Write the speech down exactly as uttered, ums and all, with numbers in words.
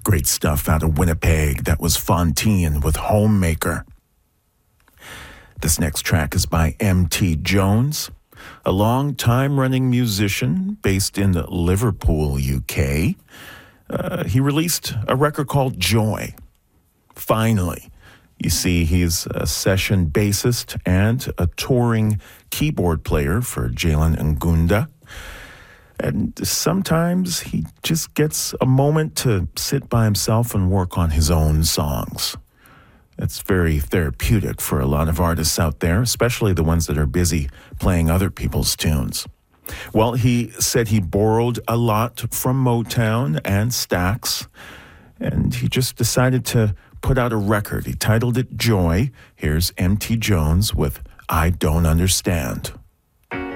Great stuff out of Winnipeg. That was Fontaine with Homemaker. This next track is by M T Jones, a long-time-running musician based in Liverpool, U K. Uh, he released a record called Joy. Finally. You see, he's a session bassist and a touring keyboard player for Jalen Ngunda. And sometimes he just gets a moment to sit by himself and work on his own songs. It's very therapeutic for a lot of artists out there, especially the ones that are busy playing other people's tunes. Well, he said he borrowed a lot from Motown and Stax, and he just decided to put out a record. He titled it Joy. Here's M T Jones with I Don't Understand.